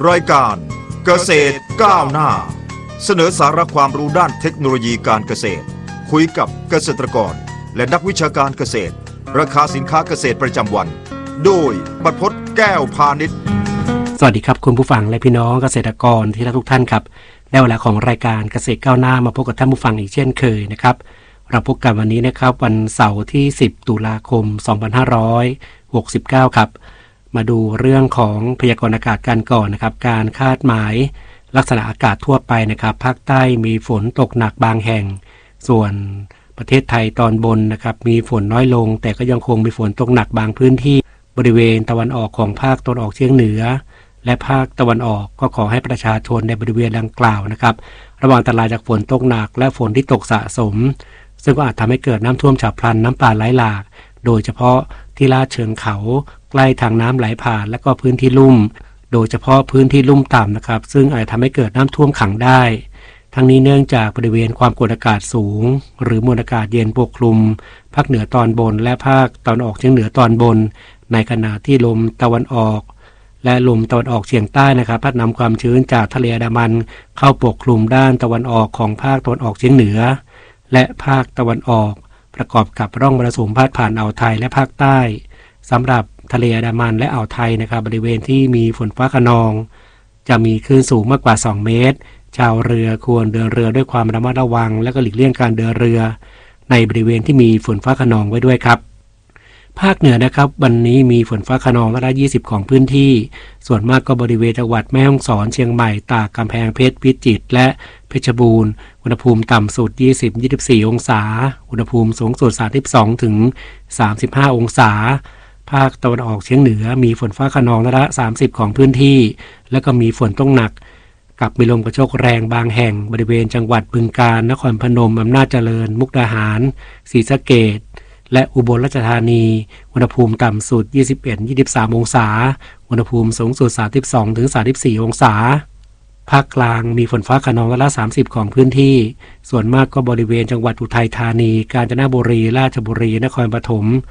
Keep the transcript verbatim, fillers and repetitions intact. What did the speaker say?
รายการเกษตรก้าวหน้าเสนอสาระความรู้ด้านเทคโนโลยีการเกษตรคุยกับเกษตรกรและนักวิชาการเกษตรราคาสินค้าเกษตรประจำวันโดยบรรพตแก้วพาณิชย์สวัสดีครับคุณผู้ฟังและพี่น้องเกษตรกรที่รักทุกท่านครับได้เวลาของรายการเกษตรก้าวหน้ามาพบกับท่านผู้ฟังอีกเช่นเคยนะครับเราพบกันวันนี้นะครับวันเสาร์ที่สิบตุลาคมสองพันห้าร้อยหกสิบเก้าครับมาดูเรื่องของพยากรณ์อากาศกันก่อนนะครับการคาดหมายลักษณะอากาศทั่วไปนะครับภาคใต้มีฝนตกหนักบางแห่งส่วนประเทศไทยตอนบนนะครับมีฝนน้อยลงแต่ก็ยังคงมีฝนตกหนักบางพื้นที่บริเวณตะวันออกของภาคตะวันออกเฉียงเหนือและภาคตะวันออกก็ขอให้ประชาชนในบริเวณดังกล่าวนะครับระวังอันตรายจากฝนตกหนักและฝนที่ตกสะสมซึ่งก็อาจทำให้เกิดน้ำท่วมฉับพลันน้ำป่าไหลหลากโดยเฉพาะที่ลาดเชิงเขาใกล้ทางน้ำไหลผ่านและก็พื้นที่ลุ่มโดยเฉพาะพื้นที่ลุ่มต่ำนะครับซึ่งอาจทำให้เกิดน้ำท่วมขังได้ทั้งนี้เนื่องจากบริเวณความกดอากาศสูงหรือมวลอากาศเย็นปกคลุมภาคเหนือตอนบนและภาคตะวันออกเฉียงเหนือตอนบนในขณะที่ลมตะวันออกและลมตะวันออกเฉียงใต้นะครับพัดนำความชื้นจากทะเลอันดามันเข้าปกคลุมด้านตะวันออกของภาคตะวันออกเฉียงเหนือและภาคตะวันออกประกอบกับร่องมรสุมพาดผ่านอ่าวไทยและภาคใต้สำหรับทะเลอันดามันและอ่าวไทยนะครับบริเวณที่มีฝนฟ้าคะนองจะมีคลื่นสูงมากกว่าสองเมตรชาวเรือควรเดินเรือด้วยความระมัดระวังและก็หลีกเลี่ยงการเดินเรือในบริเวณที่มีฝนฟ้าคะนองไว้ด้วยครับภาคเหนือนะครับวันนี้มีฝนฟ้าคะนองร้อยละยี่สิบของพื้นที่ส่วนมากก็บริเวณจังหวัดแม่ฮ่องสอนเชียงใหม่ตากกำแพงเพชรพิจิตรและเพชรบูรณ์อุณหภูมิต่ำสุด ยี่สิบถึงยี่สิบสี่ องศาอุณหภูมิสูงสุด สามสิบสองถึงสามสิบห้า องศาภาคตะวันออกเฉียงเหนือมีฝนฟ้าคะนองร้อยละสามสิบของพื้นที่แล้วก็มีฝนตกหนักกับมีลมกระโชกแรงบางแห่งบริเวณจังหวัดบึงกาฬนครพนมอำนาจเจริญมุกดาหารศรีสะเกษและอุบลราชธานีอุณหภูมิต่ำสุด ยี่สิบเอ็ดถึงยี่สิบสาม องศาอุณหภูมิสูงสุด สามสิบสองถึงสามสิบสี่ องศาภาคกลางมีฝนฟ้าคะนองร้อยละสามสิบของพื้นที่ส่วนมากก็บริเวณจังหวัดอุทัยธานีกาญจนบุรีราชบุรีนครปฐม